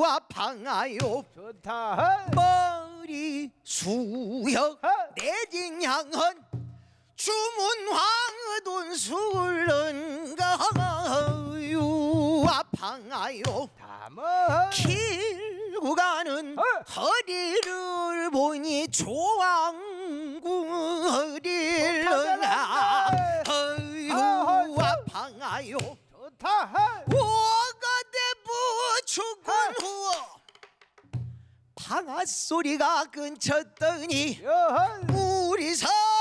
아팡아요 좋다. 머리 수여 내진향은 주문황돈 술른가요 아팡아요 담아. 길고 가는 허리를 보니 조왕궁 허리를 아유 아팡아요 좋다. 오가대부 죽은 후 방아 소리가 끊쳤더니 여한. 우리 사